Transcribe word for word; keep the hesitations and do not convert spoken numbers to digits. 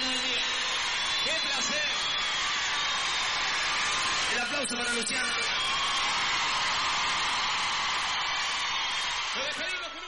Luciano del día. ¡Qué placer! El aplauso para Luciano. Lo despedimos con